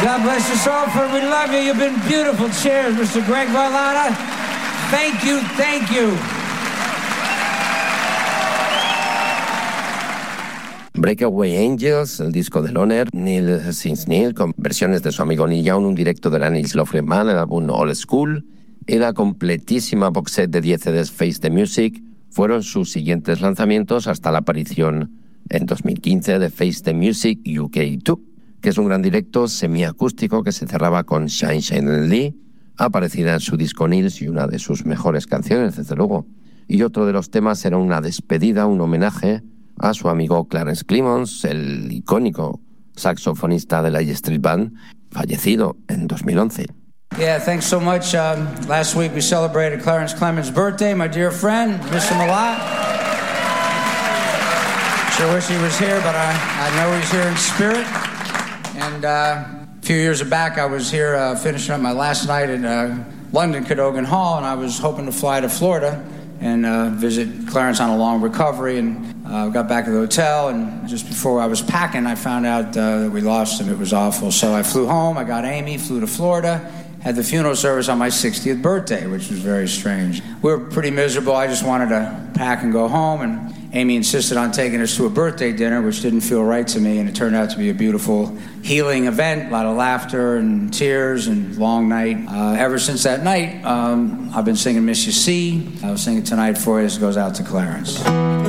God bless us all, for we love you. You've been beautiful. Cheers, Mr. Greg Valada. Thank you, thank you. Breakaway Angels, el disco de Loner, Neil Since Neil, con versiones de su amigo Neil Young, un directo de la Nils Lofgren Band, el álbum Old School, y la completísima box set de 10 CDs Face the Music fueron sus siguientes lanzamientos hasta la aparición en 2015 de Face the Music UK2, que es un gran directo semiacústico que se cerraba con Shine Shine Lee, aparecida en su disco Nils y una de sus mejores canciones, desde luego. Y otro de los temas era una despedida, un homenaje a su amigo Clarence Clemons, el icónico saxofonista de la E Street Band, fallecido en 2011. Yeah, thanks so much. Last week we celebrated Clarence Clemons' birthday, my dear friend. Miss him a lot. Sure wish he was here, but I know he's here in spirit. And a few years back, I was here finishing up my last night in London, Cadogan Hall, and I was hoping to fly to Florida and visit Clarence on a long recovery. And got back to the hotel, and just before I was packing, I found out that we lost him. It was awful. So I flew home, I got Amy, flew to Florida, had the funeral service on my 60th birthday, which was very strange. We were pretty miserable. I just wanted to pack and go home, and Amy insisted on taking us to a birthday dinner, which didn't feel right to me, and it turned out to be a beautiful healing event, a lot of laughter and tears and long night. Ever since that night, I've been singing Miss You See. I was singing Tonight for You. This goes out to Clarence.